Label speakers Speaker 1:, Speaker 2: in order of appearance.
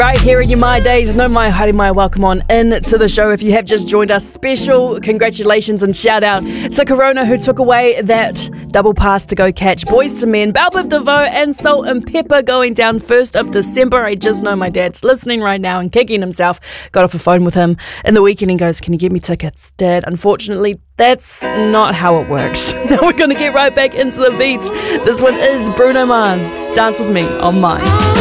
Speaker 1: Right here in your My Days, no my haere mai, welcome on in to the show. If you have just joined us, special congratulations and shout out to Corona who took away that double pass to go catch Boys to Men, Bell Biv DeVoe and Salt and Pepper going down 1st of December. I just know my dad's listening right now and kicking himself. Got off the phone with him in the weekend and goes, can you get me tickets? Dad, unfortunately, that's not how it works. Now we're going to get right back into the beats. This one is Bruno Mars, Dance With Me on Mine.